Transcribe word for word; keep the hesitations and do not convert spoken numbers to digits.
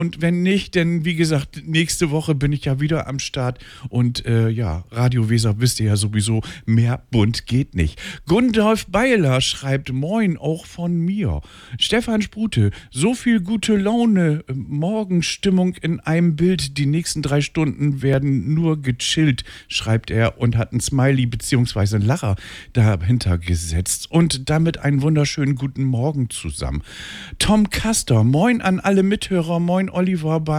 Und wenn nicht, dann wie gesagt, nächste Woche bin ich ja wieder am Start. Und äh, ja, Radio Weser wisst ihr ja sowieso, mehr bunt geht nicht. Gundolf Beiler schreibt Moin, auch von mir. Stefan Sprute, so viel gute Laune, äh, Morgenstimmung in einem Bild. Die nächsten drei Stunden werden nur gechillt, schreibt er und hat ein Smiley bzw. ein Lacher dahinter gesetzt. Und damit einen wunderschönen guten Morgen zusammen. Tom Kaster, Moin an alle Mithörer, Moin Oliver bei